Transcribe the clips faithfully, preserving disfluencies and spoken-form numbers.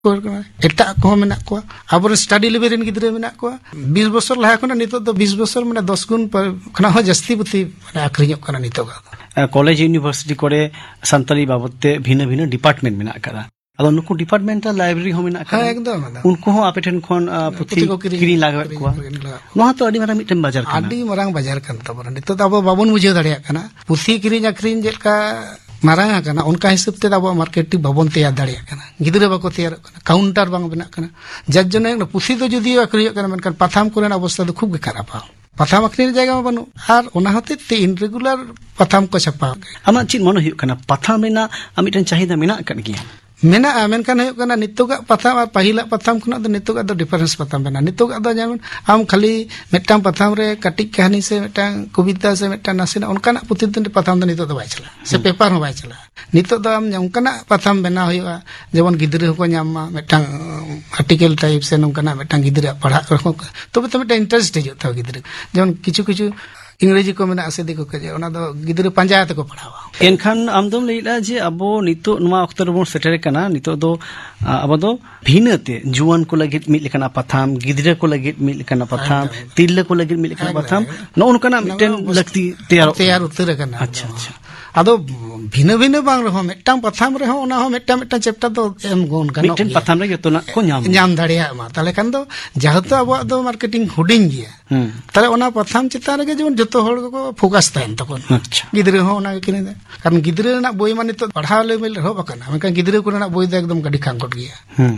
एटा को मेना को अब स्टडी लेवल रेन गिद्रे मेना को बीस बছর लाहा खना नितो दो बीस बছর माने दस गुण खना हो जस्ती पुथी माने आखरिñok kana नितो गा कॉलेज यूनिवर्सिटी करे संताली बाबते भिन्न भिन्न डिपार्टमेंट मेना करा अदो नुकु डिपार्टमेंटल लाइब्रेरी हो मेना करा एकदम उनको हो आपे ठन खन पुथी किरी लागत को नोहा तो अडी मारा मिटन बाजार kana अडी मरांग बाजार kan तबरा नितो अब बाबन बुझे दाड़िया kana पुथी किरी आखरिñ जेलका मारांग kana उनका हिसाब ते अब मार्केटिंग बाबन तैयार दाड़िया kana गिद्रे बाको तैयार kana काउंटर बांग बेना kana जज जने पुथी तो जदि आखरिñ kana मेनकान पाथाम कोरेन अवस्था तो खूब खराब पाथाम आखरिñ जायगा में बानु आर ओना होते ते इनरेगुलर पाथाम को छापा आमा चित मन हुयु kana पाथाम मेना मिटन चाहिदा मेना kan गिया मेना मेनकान हुयु kana नितोगा पाथाम और पहिला पाथाम खुना दो नितोगा दो डिफरेंस पाथाम बेना नितोगा दो जेमन आम खाली मेटाम पाथाम रे कटिक कहानी से मेटां कविता से मेटां नासेना उनकाना पुथि दो पाथाम दो नितो दो बाय चला से पेपर हो बाय चला नितो दो आम उनकाना पाथाम बेना हुयुआ जेमन गिद्रे को न्यामा मेटां आर्टिकल टाइप से उनकाना मेटां गिद्रे पढ़ा रखो तबे तो मेटां इंटरेस्ट हिजु था गिद्रे जेमन किछु किछु इंग्रेजी को मेना से दिको के ओना दो गिद्रे पंजायत को पढ़ावा एनखान आमदम लेला जे अबो नितो नुवा अक्तर बो सेटर कना नितो दो अबो दो भिनते जुवान को लगित मिल लेकना पाथाम गिद्रे को लगित मिल लेकना पाथाम तिल्ले को लगित मिल लेकना पाथाम नो उनकना मिटन लगती तैयार तैयार उतर कना अच्छा अच्छा आदो भिन्न भिन्न बांग रहो मेटां पाथाम रहो ओना हो मेटां मेटां चैप्टर दो एम गोन कना मिटन पाथाम रे जतोना को नाम नाम दाड़िया मा ताले कान दो जहातो अबो दो मार्केटिंग हुडिंग गिया ताले ओना पाथाम चिता रे जेमन जतो होड़ को फोकस तायन तकोन अच्छा गिद्रे हो ओना किने कारण गिद्रे ना बोई माने तो पढ़ाव ले मिल रहो बकना मेका गिद्रे को ना बोई दो एकदम गडी खांगट गिया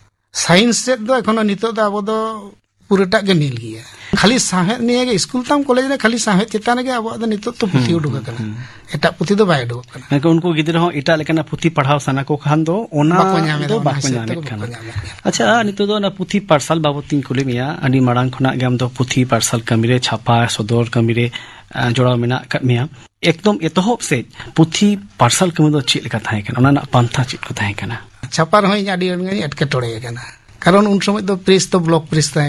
साइंस से दो एखोनो नितो दो अबो दो पूराटा के नील गिया खाली साहेब निये के स्कूल ताम कॉलेज ने खाली साहेब चितान के अब दो नितो तो पुथी उडुक कना एटा पुथी दो बाय उडुक कना मेका उनको गिद्रे हो एटा लेकना पुथी पढ़ाव सना को खान दो ओना दो बाको नामे कना अच्छा नितो दो ना पुथी पार्सल बाबतिन कुले मिया अनि मारांग खना गेम दो पुथी पार्सल कमिरे छापा सदर कमिरे जोड़ा मेना मिया एकदम एतोहब से पुथी पार्सल कमि दो ची लेका थाय कना ओना ना पांथा ची को थाय कना छापार होय आडी एटके टोड़े कना कारण उन समय तो प्रेस तो ब्लॉक प्रेस था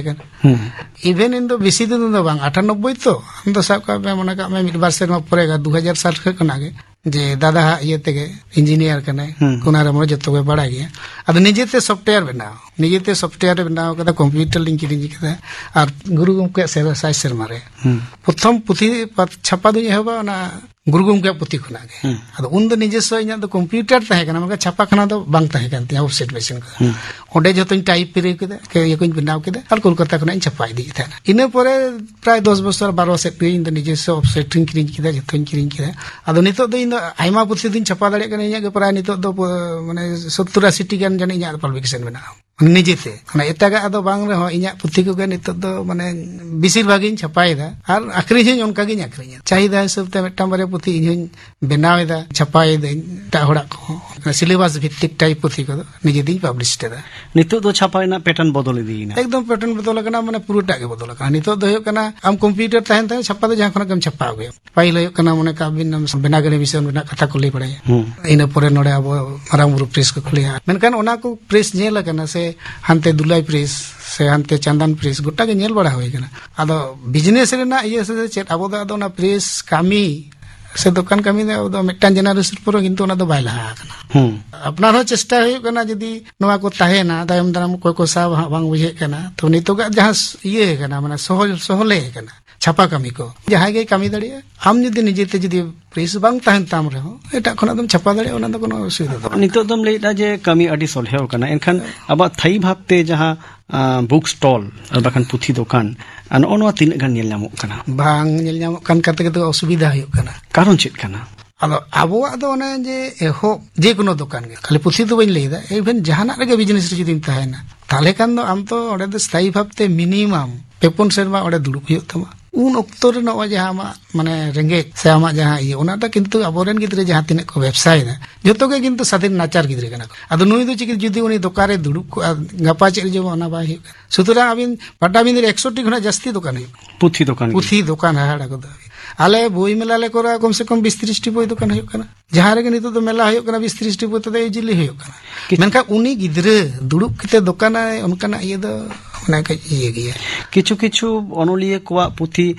इवेन इन दो बेसी दिन दो बांग अठानब्बे तो हम तो सब का मैं मने का मैं मिड बार से पड़ेगा दो हज़ार साल के कना के जे दादा ये तेगे इंजीनियर कने कोना रे मोर जतो बड़ा गया अब निजेते सॉफ्टवेयर बनाओ निजेते सॉफ्टवेयर बनाओ कदा कंप्यूटर लिंक किरिंग कदा और गुरु गमके सेरा साइ शर्मा रे प्रथम पुथी छापा दो हेबा ना गुरु गमके पुथी खुना के अब उन दो निजेसो इना दो कंप्यूटर तहे कना मगा छापा खाना दो बांग तहे कन त्या वेबसाइट मशीन का ओडे जतो टाइप पे केदा के ये कोइन बनाओ केदा और कोलकाता खुना छापा दी था इने परे प्राय दस बছর बारह से पे इन दो निजेसो वेबसाइट किरिंग केदा जतो किरिंग केदा अब नितो दो इन आइमा पुथी दिन छापा दाड़े कने इया के प्राय नितो दो माने सत्तर अस्सी टी गान जानि इया पब्लिकेशन बनाओ निजेते ना एटागा अदो बांग रहो इया पुथी को के नितो दो माने बेसिर भागिन छापायदा और आखरिñ उनका गिन आखरिñ चाहिदा हिसाब ते मेटाम बारे पुथी इᱧ बनावेदा छापायदा ता होड़ा को सिलेबस भित्तिक टाइप पुथी को निजे दिन पब्लिश तेदा नितो दो छापायना पैटर्न बदल दीना एकदम पैटर्न बदल कना माने पुरोटा के बदल कना नितो दो कना आम कंप्यूटर तहन तहन छापा दो जहां खना कम छापा गए पाइल कना माने का बिन बना गरे विषय बना कथा को ले पड़े इन परे नोडे अब मारांगबुरु प्रेस को खुलिया मेनकान ओना को प्रेस नेल कना से हानते दुलाई प्रेस से हानते चंदन प्रेस गोटा के नेल बड़ा होय कना आदो बिजनेस रेना ये से चेत अब दो आदो ना प्रेस कामी से दुकान कामी दे अब दो मेटान जनरेशन पर किंतु ओना दो बाय लहा कना अपना हो चेष्टा होय कना जदी नोवा को ताहेना दायम दाराम कोय को सा बांग बुझे कना तो नितोगा जहां ये कना माने सहल सहले कना छापा कामी को जहां गे कामी दड़िया हम जदी निजेते जदी प्रेस बांग ताहन ताम रहो एटा खना दम छापा दड़े ओना दो कोनो असुविधा दो नितो दम लेदा जे कामी अडी सोलहेव कना एनखान अब थाई भाबते जहां बुक स्टॉल और बखन पुथी दुकान अन ओनवा तीन गन नेल नामो कना बांग नेल नामो कान कते तो असुविधा हुयो कना कारण चित कना आदो आबोआ दो ओने जे एहो जे कोनो दुकान गे खाली पुथी तो बइन लेदा इवन जहाना रे बिजनेस रे जदिम ताहेना ताले कान दो आम तो ओडे दो स्थायी भाबते मिनिमम पेपुन सेरमा ओडे दुड़ुब हुयो तमा उन अक्तो रे नो जहां माने रेंगे से आमा जहां ये ओनाटा किंतु अबोरेन गिद्रे जहां तिने को व्यवसाय दा जतो के किंतु साधीन नाचार गिद्रे कना आदो नुई दो चिकि जदी उनी दुकान रे दुड़ुब को गपा चे जो ओना बाय सुतरा अबिन पटाबिन रे एकसठ खना जास्ती दुकान है पुथी दुकान पुथी दुकान हाड़ा को आले बोई मेला ले कोरा कम से कम बीस तीस टी बोई दुकान हुयो कना जहां रे नितो तो मेला हुयो कना बीस तीस टी बोई तो इजिली हुयो कना मेनका उनी गिद्रे दुड़ुब किते दुकान उनका ये दो माने का ये गया किछु किछु अनोलिए कोआ पुथी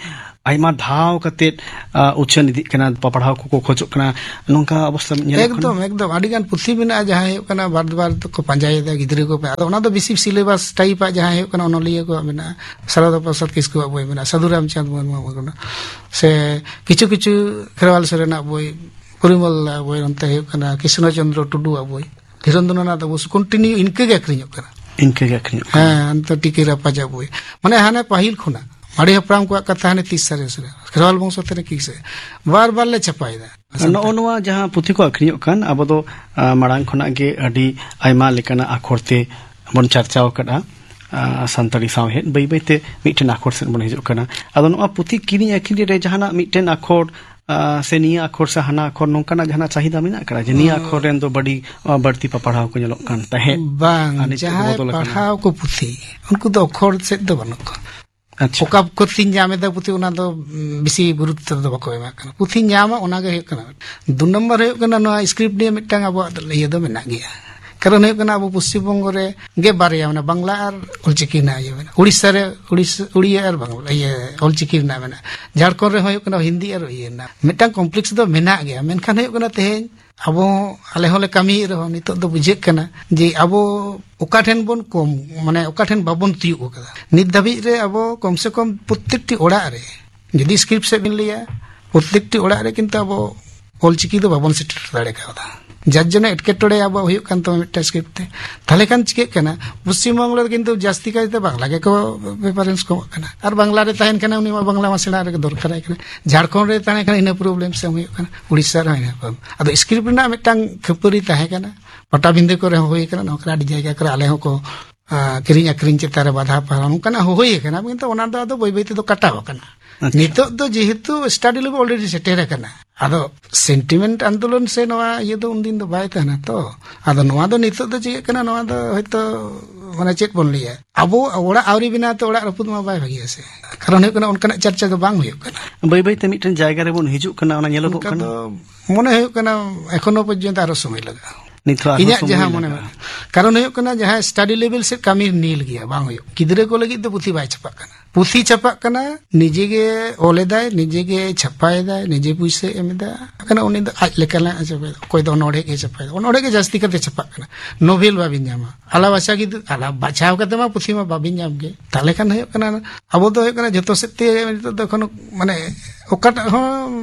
आयमा धाव कते उच्चन इदिक कना पपढ़ाव को खोजोग कना नोंका अवस्था नेल एकदम एकदम आदिगान पुथी मेना जहां हे कना बार बार को पंजायदा गिद्रे को पे अदो ओना दो बिसी सिलेबस टाइप आ जहां हे कना ओनलिया को मेना सरदा प्रसाद किसको बोय मेना साधु रामचंद्र मुर्मू को से किछु किछु खेरवाल सरेना बोय परिमल बोय नते हे कना कृष्ण चंद्र टुडू बोय धीरेन्द्रनाथ दो कंटिन्यू इनके गे अखरियो कना इनके गे अखरियो हां अंत टिके रापाजा बोय माने हाने पहिल खुना माड़ी हप्राम को कथा ने तीस सारे से खेरवाल वंश तने किसे बार बार ले छपायदा नोनवा जहां पुथी को अखरियो कान अब दो माड़ांग खना गे अडी आयमा लेकना आखरते बन चर्चाव कदा संताड़ी सावहे बै बैते मिटन आखर से बन हिजो कना अदो नोआ पुथी किनी अखिरी रे जहाना मिटन आखर से निया आखर से हना आखर नोंकाना जहाना चाहिदा मेना करा जे निया आखर रेन दो बड़ी बढ़ती पढ़ाव को नेलो कान तहे बांग जहां पढ़ाव को पुथी उनको दो अखर से दो बनको अच्छा ओका पुथी ᱧᱟᱢᱮᱫᱟ पुथी उना दो बिसी गुरुत्व दो बको एमा कना पुथी ᱧᱟᱢᱟ ओना गे हेक कना दो नंबर हेक कना नो स्क्रिप्ट ने मिटांग अब ये दो मेना गया कारण हेक कना अब पश्चिम बंग रे गे बारिया माने बांग्ला और ओलचिकी ना ये मेना उड़ीसा रे उड़िया और बांग्ला ये ओलचिकी ना मेना झारखंड रे हेक कना हिंदी और ये ना मिटांग कॉम्प्लेक्स दो मेना गया मेनखान हेक कना तेहेन अब आले होले कमी रहो नितो दो बुझे कना जे अब ओका ठेन बोन कम माने ओका ठेन बाबन तियु कदा नित धाबी रे अब कम से कम प्रत्येकटी ओड़ा रे यदि स्क्रिप्ट से बिन लिया प्रत्येकटी ओड़ा रे किंतु अब ओलचिकी दो बाबन सेट दाड़े कादा जज्जने एटकेटोड़े अब हुयु कान तो मिटा स्क्रिप्ट ते थाले कान चिके कना पश्चिम बंगला किंतु जास्ती कायते बांग्ला के को प्रेफरेंस को कना और बांग्ला रे ताहेन कना उनी बांग्ला मा सेना रे दरकार है कना झारखंड रे ताने कना इन प्रॉब्लम से हुयु कना उड़ीसा रे अदो स्क्रिप्ट ना मिटांग खपरी ताहे कना पटाबिंदे को रे होय कना नोकरा डी जायगा करे आले हो को किरिंग अक्रिंग चेतारे बाधा पालन कना होय कना किंतु ओना दो अदो बय बय ते दो कटाव कना नितो दो जेहेतु स्टडी लेवल ऑलरेडी सेटेर कना अदो सेंटिमेंट आंदोलन से नवा ये दो उनदिन दो बाय तहना तो अदो नवा दो नितो दो जे कना नवा दो हयतो माने चेक बोन लिया अबो ओड़ा आवरी बिना तो ओड़ा रपुद मा बाय भागिया से कारण हे कना उनकना चर्चा दो बांग हुयो कना बय बय ते मिटन जायगा रे बोन हिजु कना ओना नेलो कना मने हे कना एखोनो पर्यंत आरो समय लगा निथरा इन्या जहां मने कारण हे कना जहां स्टडी लेवल से कमी नील गया बांग हुयो किदरे को लगी तो पुथी बाय छपा कना पुथी छपा कना निजे गे ओलेदाय निजे गे छपायदा निजे पुइसे एमदा कना उनी द आज लेकला छपा कोई दो नोडे के छपा नोडे के जास्ती करते छपा कना नोवेल बाबिन जामा आला भाषा की आला बचाव कते मा पुथी मा बाबिन जाम गे ताले कन हे कना अब दो हे कना जतो सेते तो खनो माने ओकाटा हो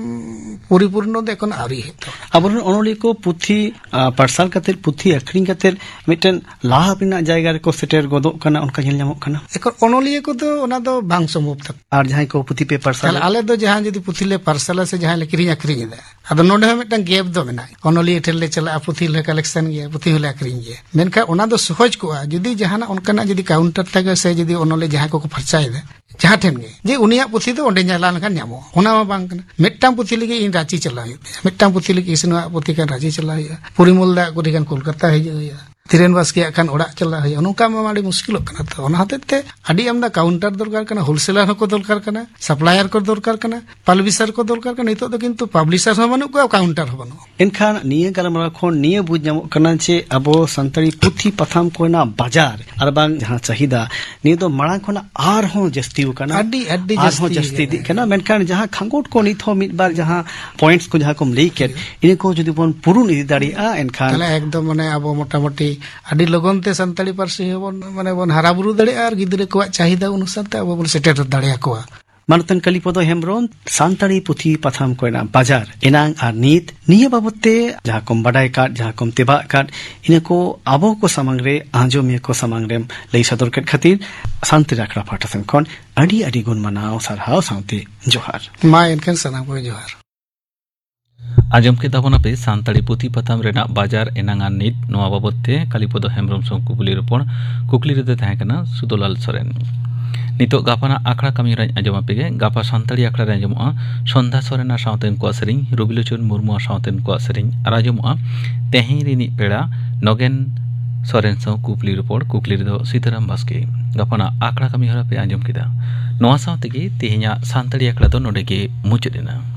परिपूर्ण देखन आरी हे तो अब ओनोली को पुथी पार्सल कते पुथी अखरिंग कते मिटन लाह बिना जायगा रे को सेटर गोदो कना उनका झेल जामो कना एकर ओनोली को तो ओना दो बांग सम्भव तक और जहां को पुथी पे पार्सल आले दो जहां जदी पुथी ले पार्सल से जहां ले किरिंग अखरिंग दा अदो नोडे हम मिटन गेप दो मेना ओनोली ठेल ले चला पुथी ले कलेक्शन गया पुथी ले अखरिंग गया मेनका ओना दो सहज को जदी जहां उनकना जदी काउंटर तक से जदी ओनोले जहां को फरचाय दे जहां ठेन गे जे उनिया पुथी तो ओंडे जाला लखन न्यामो ओना मा बांग कना मिटटांग पुथी लगे इन रांची चला हुई मिटटांग पुथी लगे इसनवा पुथी का रांची चला हुई पुरीमुल दा को दिगन कोलकाता हिज हुई तिरेन बास के खान ओड़ा चला हुई नोका मा माडी मुश्किल कना तो ओना हतेते अडी आमदा काउंटर दरकार कना होलसेलर को दरकार कना सप्लायर को दरकार कना पब्लिशर को दरकार कना नितो तो किंतु पब्लिशर हो बनु को काउंटर हो बनु एनखान निये गलमरा खोन निये बुझ जामो कना चे अबो संतरी पुथी पथाम कोना बाजार आर बांग जहां चाहिदा नि दो माळा कोना आर हो जस्ती कना अडी अडी जस्ती हो जस्ती दि कना मेनखान जहां खांगोट को नित हो मिद बार जहां पॉइंट्स को जहां को लई के इने को जदी बोन पुरुन इदि दाड़ी आ एनखान तले एकदम माने अबो मोटा मोटी अडी लगन ते संताली पारसी होबन माने बोन हाराबुरु दड़े आर गिदरे को चाहिदा अनुसार ते अबो बोन सेटेट दाड़े को मानतन कलिपद हेम्ब्रम सानताड़ी पुथी पथाम कोना बाजार एनांग आर नीत निये बाबते जहां कम बडाय काट जहां कम तेबा काट इने को आबो को सामंग रे आंजोमिया को सामंग रे लई सदर कट खातिर शांति राखरा फाटसन कोन अडी अडी गुण मनाव सरहाव साउते जोहार मा इनकन सना को जोहार आजम के ताबोना पे सानताड़ी पुथी पथाम रेना बाजार एनांगा नीत नोआ बाबते कलिपद हेम्ब्रम सो कुबुली रोपण कुकली रे ताहे कना सुदोलाल सोरेन नितो गापाना आखड़ा कमी राज आजमा पेगे गापा सानताड़ी आखड़ा रे आजमोआ संध्या सोरेना सावतेन को सेरिंग रबिलोचन मुर्मु सावतेन को सेरिंग आर आजमोआ तेहि रिनी पेड़ा नगेन सोरेन सो कुकली रोपण कुकली रे दो सीताराम बास्के गापाना आखड़ा कमी हरा पे आजम केदा नोआ सावतेगे तेहिया सानताड़ी आखड़ा दो नोडे के मुचदेना।